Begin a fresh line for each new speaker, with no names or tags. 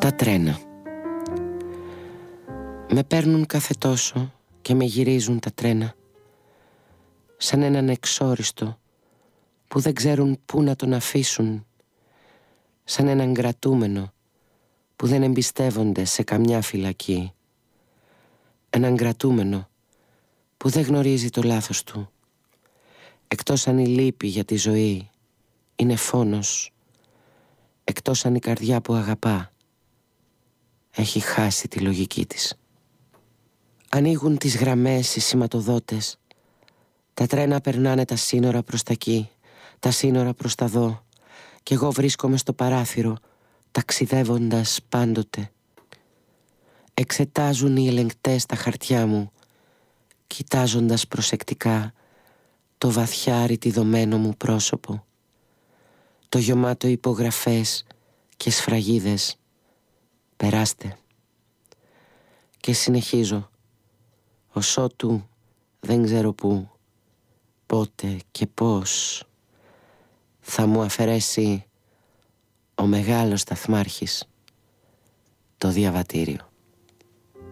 Τα τρένα. Με παίρνουν κάθε τόσο και με γυρίζουν τα τρένα, σαν έναν εξόριστο που δεν ξέρουν πού να τον αφήσουν, σαν έναν κρατούμενο που δεν εμπιστεύονται σε καμιά φυλακή, έναν κρατούμενο που δεν γνωρίζει το λάθος του, εκτός αν η λύπη για τη ζωή είναι φόνος, εκτός αν η καρδιά που αγαπά έχει χάσει τη λογική της. Ανοίγουν τις γραμμές οι σηματοδότες. Τα τρένα περνάνε τα σύνορα προς τα εκεί, τα σύνορα προς τα δω, κι εγώ βρίσκομαι στο παράθυρο, ταξιδεύοντας πάντοτε. Εξετάζουν οι ελεγκτές τα χαρτιά μου, κοιτάζοντας προσεκτικά το βαθιά ρητιδωμένο μου πρόσωπο, το γεμάτο υπογραφές και σφραγίδες. Περάστε. Και συνεχίζω, ωσότου δεν ξέρω πού, πότε και πώς θα μου αφαιρέσει ο μεγάλος σταθμάρχης το διαβατήριο.